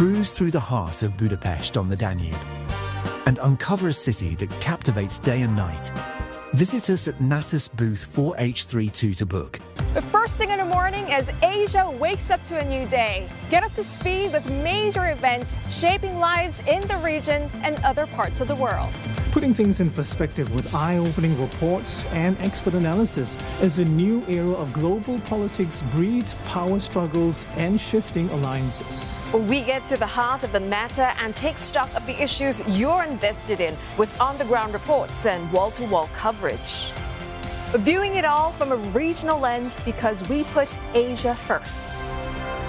Cruise through the heart of Budapest on the Danube and uncover a city that captivates day and night. Visit us at Natus booth 4H32 to book. The first thing in the morning as Asia wakes up to a new day. Get up to speed with major events shaping lives in the region and other parts of the world. Putting things in perspective with eye-opening reports and expert analysis as a new era of global politics breeds power struggles and shifting alliances. We get to the heart of the matter and take stock of the issues you're invested in with on-the-ground reports and wall-to-wall coverage. Viewing it all from a regional lens because we put Asia first.